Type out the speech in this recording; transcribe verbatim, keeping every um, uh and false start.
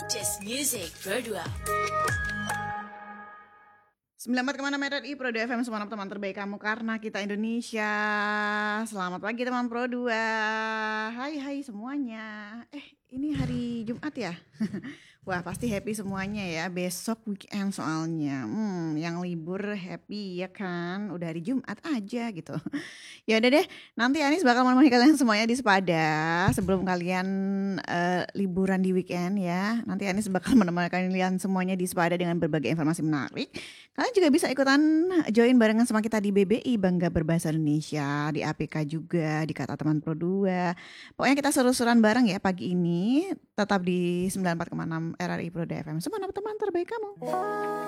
Just Music Pro dua. sembilan puluh empat koma enam R R I Pro dua F M, semua teman terbaik kamu karena kita Indonesia. Selamat pagi teman Pro dua. Hai hai semuanya. Eh ini hari Jumat ya? Wah pasti happy semuanya ya, besok weekend soalnya. Hmm, yang libur happy ya kan, udah hari Jumat aja gitu. Ya udah deh, nanti Anis bakal menemani kalian semuanya di Sepada sebelum kalian uh, liburan di weekend ya. Nanti Anis bakal menemani kalian semuanya di Sepada dengan berbagai informasi menarik. Kalian juga bisa ikutan join barengan sama kita di B B I Bangga Berbahasa Indonesia, di A P K juga, di Kata Teman Pro dua. Pokoknya kita seru-seruan bareng ya pagi ini, tetap di sembilan puluh empat koma enam R R I Pro dua F M. Semua teman terbaik kamu.